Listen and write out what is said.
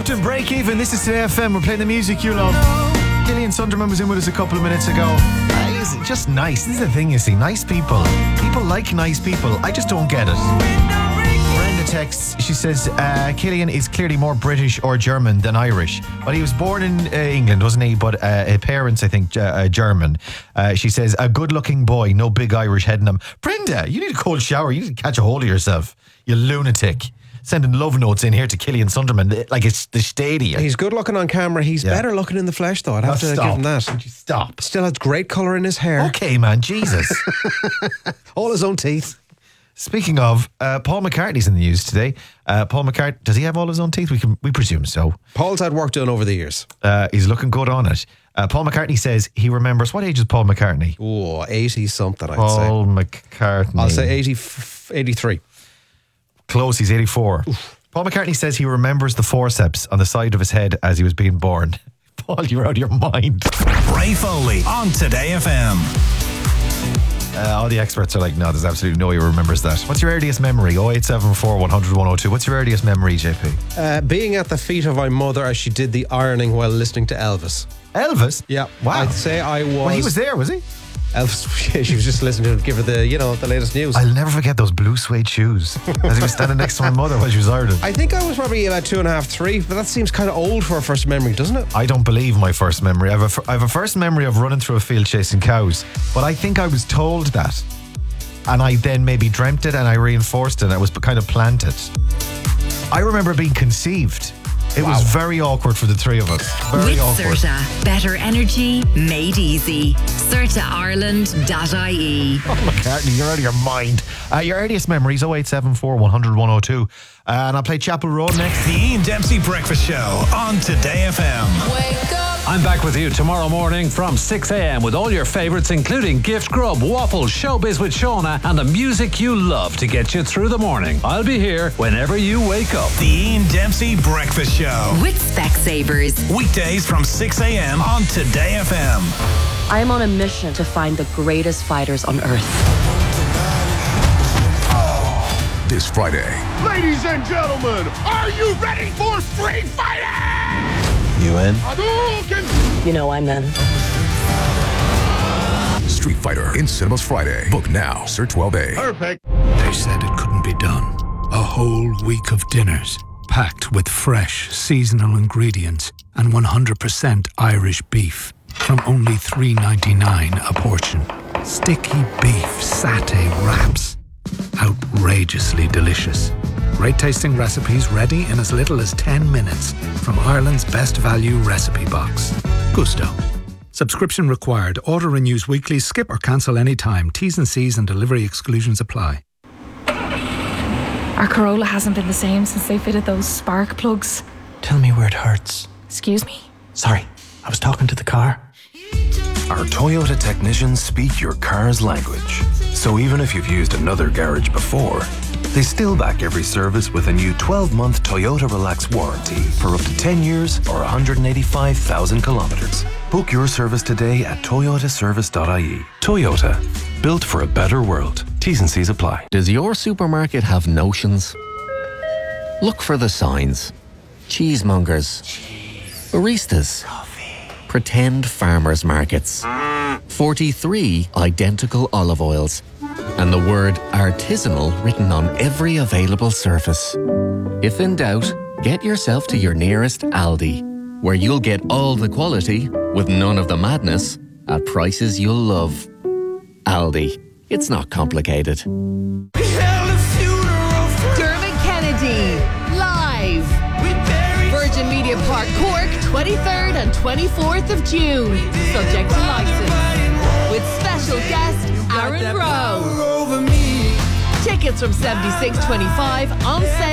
Captain Break Even. This is Today FM. We're playing the music you love. Gillian Sunderman was in with us a couple of minutes ago. He's just nice. This is the thing, you see. Nice people. People like nice people. I just don't get it. Brenda texts. She says, Killian is clearly more British or German than Irish. But he was born in England, wasn't he? But his parents, I think, German. She says, a good-looking boy, no big Irish head in him. Brenda, you need a cold shower. You need to catch a hold of yourself. You lunatic. Sending love notes in here to Killian Sunderman like it's the stadium. He's good looking on camera. He's better looking in the flesh, though. I'd have to give him that. Would you stop? Still has great colour in his hair. Okay, man. Jesus. All his own teeth. Speaking of, Paul McCartney's in the news today. Paul McCartney, does he have all his own teeth? We presume so. Paul's had work done over the years. He's looking good on it. Paul McCartney says he remembers. What age is Paul McCartney? Oh, 80 something, I'd say. Paul McCartney. I'll say 83. Close, he's 84. Oof. Paul McCartney says he remembers the forceps on the side of his head as he was being born. Paul, you're out of your mind. Ray Foley on Today FM. All the experts are like, no, there's absolutely no way he remembers that. What's your earliest memory? 0874 100 102. What's your earliest memory, JP? Being at the feet of my mother as she did the ironing while listening to Elvis. Elvis? Yeah. Wow. I'd say I was... Well, he was there, was he? Elvis, yeah, she was just listening to him give her the, the latest news. I'll never forget those blue suede shoes as he was standing next to my mother while she was ironing. I think I was probably about 2.5, 3, but that seems kind of old for a first memory, doesn't it? I don't believe my first memory. I have a first memory of running through a field chasing cows, but I think I was told that. And I then maybe dreamt it and I reinforced it and it was kind of planted. I remember being conceived. It was very awkward for the three of us. Very With awkward. Certa, better energy made easy. CertaIreland.ie. Oh, McCartney, you're out of your mind. Your earliest memories, 0874 100 102. And I'll play Chapel Road next. The Ian Dempsey Breakfast Show on Today FM. Wake up. I'm back with you tomorrow morning from 6 a.m. with all your favourites, including Gift Grub, Waffles, Showbiz with Shauna, and the music you love to get you through the morning. I'll be here whenever you wake up. The Ian Dempsey Breakfast Show. With Specsavers. Weekdays from 6 a.m. on Today FM. I am on a mission to find the greatest fighters on earth. This Friday. Ladies and gentlemen, are you ready for Street Fighting? You in? You know I'm in. Street Fighter in cinemas Friday. Book now, Sir 12A. Perfect. They said it couldn't be done. A whole week of dinners, packed with fresh, seasonal ingredients and 100% Irish beef from only $3.99 a portion. Sticky beef satay wraps. Outrageously delicious. Great tasting recipes ready in as little as 10 minutes from Ireland's best value recipe box. Gusto. Subscription required. Order renews weekly. Skip or cancel anytime. T's and C's and delivery exclusions apply. Our Corolla hasn't been the same since they fitted those spark plugs. Tell me where it hurts. Excuse me? Sorry, I was talking to the car. Our Toyota technicians speak your car's language. So even if you've used another garage before, they still back every service with a new 12-month Toyota Relax warranty for up to 10 years or 185,000 kilometers. Book your service today at toyotaservice.ie. Toyota, built for a better world. T's and C's apply. Does your supermarket have notions? Look for the signs. Cheesemongers. Baristas. Pretend farmers markets. 43 identical olive oils. And the word artisanal written on every available surface. If in doubt, get yourself to your nearest Aldi, where you'll get all the quality with none of the madness at prices you'll love. Aldi. It's not complicated. Dermot Kennedy, live. Virgin Media Park, Cork, 23rd and 24th of June. Subject to license. With special guest Aaron Rowe. Tickets from $76.25 on sale.